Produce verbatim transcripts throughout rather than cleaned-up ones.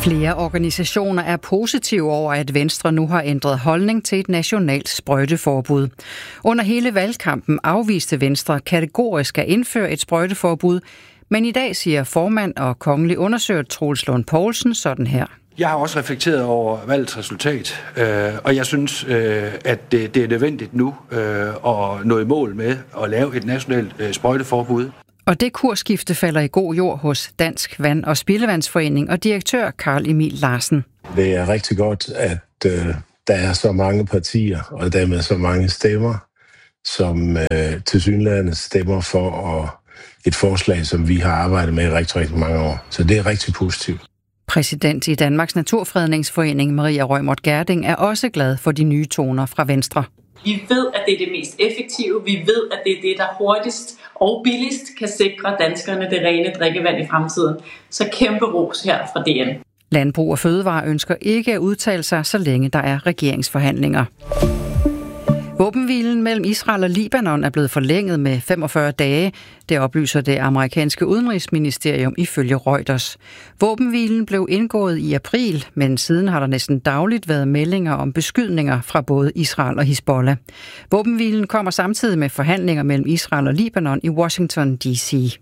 Flere organisationer er positive over, at Venstre nu har ændret holdning til et nationalt sprøjteforbud. Under hele valgkampen afviste Venstre kategorisk at indføre et sprøjteforbud, men i dag siger formand og kongelig undersøger Troels Lund Poulsen sådan her. Jeg har også reflekteret over valgets resultat, øh, og jeg synes, øh, at det, det er nødvendigt nu øh, at nå i mål med at lave et nationalt øh, sprøjteforbud. Og det kursskifte falder i god jord hos Dansk Vand- og Spildevandsforening og direktør Carl Emil Larsen. Det er rigtig godt, at øh, der er så mange partier og dermed så mange stemmer, som øh, tilsyneladende stemmer for at, et forslag, som vi har arbejdet med i rigtig, rigtig mange år. Så det er rigtig positivt. Præsident i Danmarks Naturfredningsforening, Maria Reumert Gjerding, er også glad for de nye toner fra Venstre. Vi ved, at det er det mest effektive. Vi ved, at det er det, der hurtigst og billigst kan sikre danskerne det rene drikkevand i fremtiden. Så kæmpe ros her fra D N. Landbrug og Fødevare ønsker ikke at udtale sig, så længe der er regeringsforhandlinger. Våbenhvilen mellem Israel og Libanon er blevet forlænget med femogfyrre dage. Det oplyser det amerikanske udenrigsministerium ifølge Reuters. Våbenhvilen blev indgået i april, men siden har der næsten dagligt været meldinger om beskydninger fra både Israel og Hizbollah. Våbenhvilen kommer samtidig med forhandlinger mellem Israel og Libanon i Washington D C.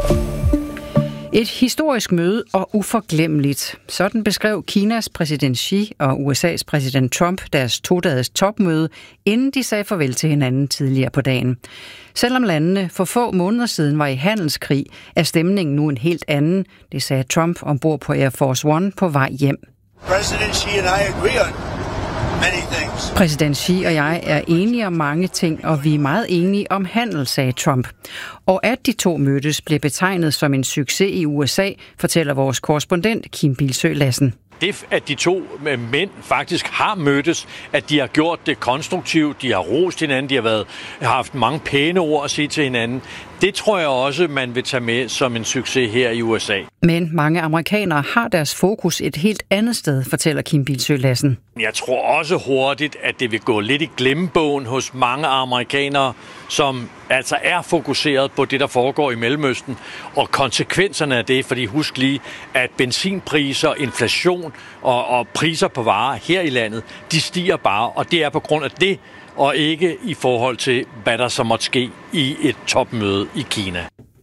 Et historisk møde og uforglemmeligt. Sådan beskrev Kinas præsident Xi og U S A's præsident Trump deres to-dages topmøde, inden de sagde farvel til hinanden tidligere på dagen. Selvom landene for få måneder siden var i handelskrig, er stemningen nu en helt anden. Det sagde Trump ombord på Air Force One på vej hjem. President Xi and I agree on many things. Præsident Xi og jeg er enige om mange ting, og vi er meget enige om handel, sagde Trump. Og at de to mødtes blev betegnet som en succes i U S A, fortæller vores korrespondent Kim Bilsøe Lassen. Det, at de to mænd faktisk har mødtes, at de har gjort det konstruktivt, de har rost hinanden, de har, været, har haft mange pæne ord at sige til hinanden, det tror jeg også, man vil tage med som en succes her i U S A. Men mange amerikanere har deres fokus et helt andet sted, fortæller Kim Bilsøe Lassen. Jeg tror også hurtigt, at det vil gå lidt i glemmebogen hos mange amerikanere, som altså er fokuseret på det, der foregår i Mellemøsten, og konsekvenserne af det, fordi husk lige, at benzinpriser, inflation og, og priser på varer her i landet, de stiger bare, og det er på grund af det, og ikke i forhold til, hvad der så måtte ske i et topmøde i Kina.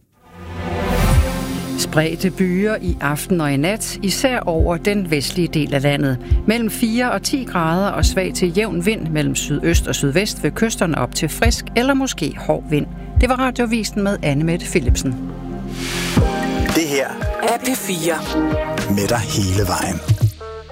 Spredte byer i aften og i nat, især over den vestlige del af landet. Mellem fire og ti grader og svag til jævn vind mellem sydøst og sydvest ved kysterne op til frisk eller måske hård vind. Det var Radiovisen med Anne-Mette Philipsen. Det her er P fire. Med dig hele vejen.